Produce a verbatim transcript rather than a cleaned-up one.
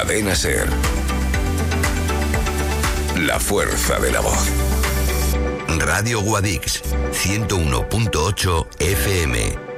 Cadena SER. La fuerza de la voz. Radio Guadix, ciento uno punto ocho F M.